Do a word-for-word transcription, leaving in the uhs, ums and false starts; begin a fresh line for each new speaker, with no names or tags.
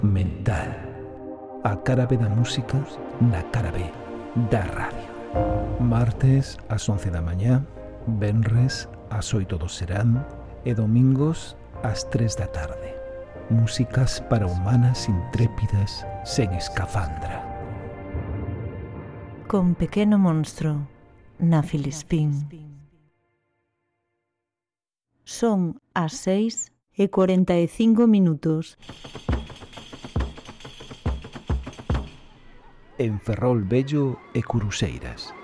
mental. A cara B da música na cara B da radio. Martes ás once da mañá, venres ás oito do serán e domingos ás tres da tarde. Músicas para humanas intrépidas sen escafandra.
Con Pequeno Monstro na Filispín. Son as seis e cuarenta e cinco minutos.
En Ferrol Vello e Curuseiras.